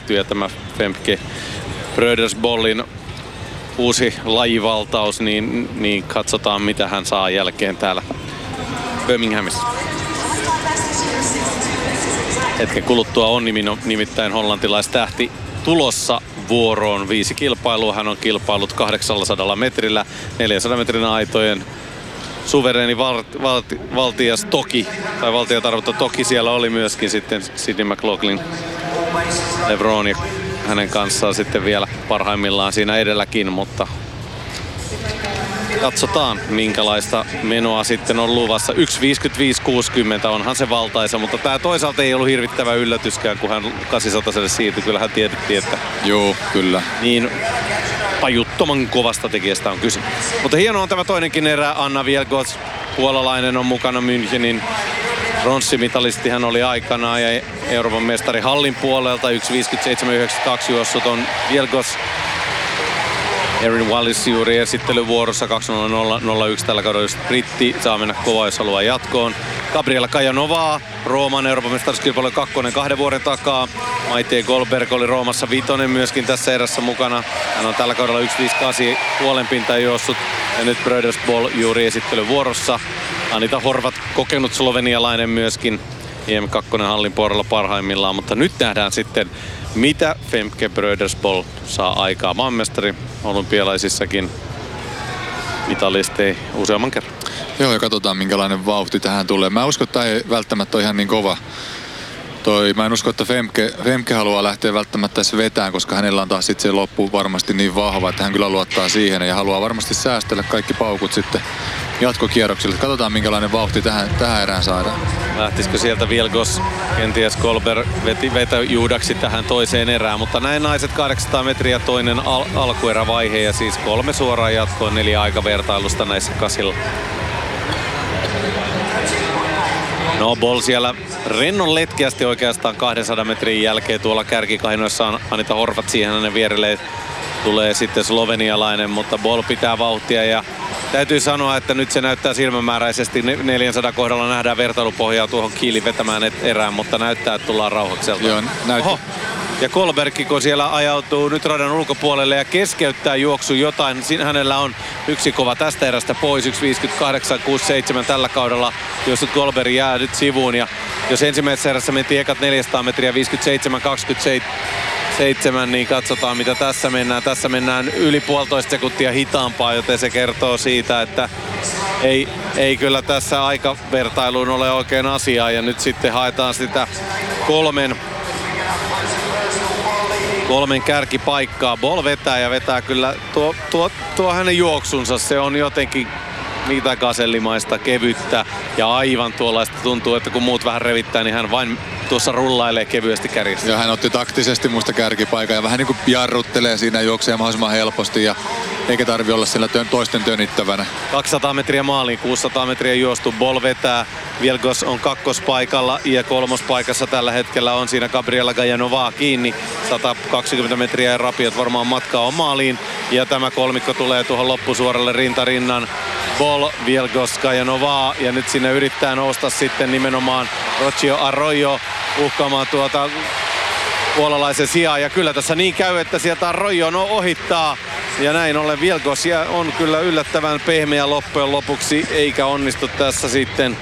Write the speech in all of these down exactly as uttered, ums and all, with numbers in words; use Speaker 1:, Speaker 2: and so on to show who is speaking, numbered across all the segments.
Speaker 1: nähty ja tämä Femke Brödersbollin uusi lajivaltaus, niin, niin katsotaan mitä hän saa jälkeen täällä Birminghamissa. Hetken kuluttua on nimittäin hollantilaistähti tulossa vuoroon. Viisi kilpailua. Hän on kilpailut kahdeksansadaa metrillä, neljänsadan metrin aitojen suvereeni val, val, valtias Toki, tai valtiatarvotta Toki siellä oli myöskin sitten Sydney McLaughlin, LeBron ja hänen kanssaan sitten vielä parhaimmillaan siinä edelläkin, mutta katsotaan minkälaista menoa sitten on luvassa. yksi viisikymmentäviisi kuusikymmentä onhan se valtaisa, mutta tää toisaalta ei ollut hirvittävä yllätyskään, kun hän kahdeksansataa siirtyi. Kyllähän tiedettiin, että
Speaker 2: joo, kyllä.
Speaker 1: Niin tajuttoman kovasta tekijästä on kyse. Mutta hieno on tämä toinenkin erä. Anna Wielgosz, puolalainen, on mukana Münchenin pronssimitalisti hän oli aikanaan ja Euroopan mestari hallin puolelta. yksi viisikymmentäseitsemän yhdeksänkymmentäkaksi juossut on Wielgosz. Erin Wallace juuri esittelyvuorossa kaksi nolla nolla yksi tällä kaudella, just britti saa mennä kovaa, jos haluaa jatkoon. Gabriela Kajanova, Rooman Euroopan mestaruuskilpailu kakkonen kahden vuoden takaa. Maite Goldberg oli Roomassa vitonen myöskin tässä erässä mukana. Hän on tällä kaudella yksi viisikymmentäkahdeksan puolenpintaan juossut ja nyt Brödersboll juuri esittelyvuorossa. Anita Horvat, kokenut slovenialainen myöskin. I M kaksi hallin puolella parhaimmillaan, mutta nyt nähdään sitten mitä Femke Brödersboll saa aikaa. Maanmestari olympialaisissakin mitalisteja useamman kerran.
Speaker 2: Joo, ja katsotaan minkälainen vauhti tähän tulee. Mä uskon, että tämä ei välttämättä ole ihan niin kova. Toi, mä en usko, että Femke, Femke haluaa lähteä välttämättä tässä vetään, koska hänellä on taas sitten se loppu varmasti niin vahva, että hän kyllä luottaa siihen ja haluaa varmasti säästellä kaikki paukut sitten jatkokierroksille. Katsotaan minkälainen vauhti tähän, tähän erään saadaan.
Speaker 1: Lähtisikö sieltä Wielgosz, kenties Goldberg veti vetäjuudaksi tähän toiseen erään, mutta näin naiset kahdeksansataa metriä toinen al- alkuerävaihe ja siis kolme suoraan jatkoon, neljä aikavertailusta näissä kasilla. No Boll siellä rennon letkeästi oikeastaan kahdensadan metrin jälkeen tuolla kärkikahinoissa on Anita Horvat, siihen hänen vierelleen tulee sitten slovenialainen, mutta Boll pitää vauhtia ja täytyy sanoa, että nyt se näyttää silmämääräisesti. neljänsadan kohdalla nähdään vertailupohjaa tuohon Kiilin vetämään erään, mutta näyttää, että tullaan rauhakselta.
Speaker 2: Joo, näyttää.
Speaker 1: Oho. Ja Goldberg, kun siellä ajautuu nyt radan ulkopuolelle ja keskeyttää juoksu jotain, hänellä on yksi kova tästä erästä pois, yksi viisikymmentäkahdeksan kuusikymmentäseitsemän tällä kaudella, jos nyt Goldberg jää nyt sivuun. Ja jos ensimmäisessä erässä mentiin ekat neljäsataa metriä viisikymmentäseitsemän kaksikymmentäseitsemän, niin katsotaan mitä tässä mennään. Tässä mennään yli puolitoista sekuntia hitaampaa, joten se kertoo siitä, että ei, ei kyllä tässä aikavertailuun ole oikein asiaa. Ja nyt sitten haetaan sitä kolmen Kolmen kärkipaikkaa. Boll vetää ja vetää kyllä tuo, tuo, tuo hänen juoksunsa. Se on jotenkin mitä gasellimaista, kevyttä ja aivan tuollaista tuntuu, että kun muut vähän revittää, niin hän vain tuossa rullailee kevyesti kärjessä.
Speaker 2: Ja hän otti taktisesti muista kärkipaikan ja vähän niin kuin jarruttelee siinä, juoksee mahdollisimman helposti ja eikä tarvi olla siellä toisten tönittävänä.
Speaker 1: kaksisataa metriä maaliin, kuusisataa metriä juostu. Boll vetää. Wielgosz on kakkospaikalla ja kolmospaikassa tällä hetkellä on siinä Gabriela Gajanova kiinni. sata kaksikymmentä metriä ja rapiot varmaan matkaa on maaliin. Ja tämä kolmikko tulee tuohon loppusuoralle rintarinnan. Boll, Wielgosz, Gajanova ja nyt sinne yrittää nousta sitten nimenomaan Rocio Arroyo uhkaamaan tuota puolalaisen sijaan. Ja kyllä tässä niin käy, että sieltä Arroyo no ohittaa. Ja näin ollen Wielgosz on kyllä yllättävän pehmeä loppujen lopuksi, eikä onnistu tässä sitten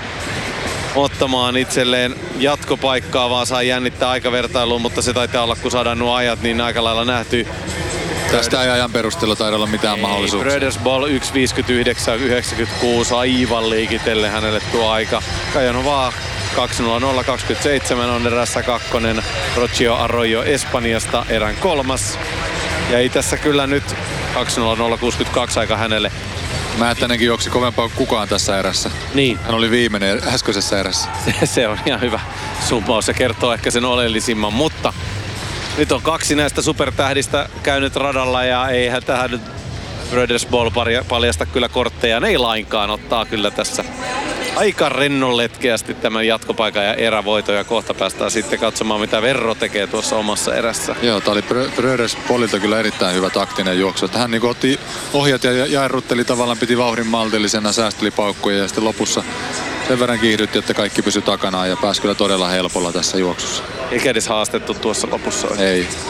Speaker 1: ottamaan itselleen jatkopaikkaa, vaan saa jännittää aikavertailuun, mutta se taitaa olla, kun saadaan nuo ajat, niin aika lailla nähty.
Speaker 2: Tästä ei ajan perusteella taida olla mitään ei, mahdollisuuksia.
Speaker 1: Brödersboll yksi viisikymmentäyhdeksän yhdeksänkymmentäkuusi aivan liikitelle hänelle tuo aika. Kajanova kaksi nolla nolla kaksikymmentäseitsemän on erässä kakkonen. Rocio Arroyo Espanjasta erän kolmas. Ja ei tässä kyllä nyt kaksi nolla nolla kuusikymmentäkaksi aika hänelle.
Speaker 2: Määttänenkin juoksi kovempaa kuin kukaan tässä erässä.
Speaker 1: Niin.
Speaker 2: Hän oli viimeinen äskeisessä erässä.
Speaker 1: Se, se on ihan hyvä summaus. Se kertoo ehkä sen oleellisimman, mutta nyt on kaksi näistä supertähdistä käynyt radalla ja eihän tähän nyt Brödersboll paljasta kyllä kortteja. Ne ei lainkaan, ottaa kyllä tässä aika rennonletkeästi tämän jatkopaikan ja erävoito ja kohta päästään sitten katsomaan mitä Verro tekee tuossa omassa erässä.
Speaker 2: Joo, tää oli Brödersbollilta kyllä erittäin hyvä taktinen juoksu. Hän niin otti ohjat ja jarrutteli tavallaan, piti vauhdin maltillisena, säästeli paukkuja ja sitten lopussa sen verran kiihdytti, että kaikki pysyi takanaan ja pääsi kyllä todella helpolla tässä juoksussa.
Speaker 1: Eikä edes haastettu tuossa lopussa.
Speaker 2: Ei.